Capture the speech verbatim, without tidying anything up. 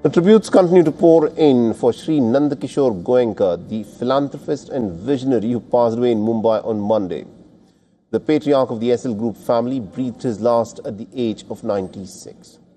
The tributes continue to pour in for Sri Nandakishore Goenka, the philanthropist and visionary who passed away in Mumbai on Monday. The patriarch of the S L Group family breathed his last at the age of ninety-six.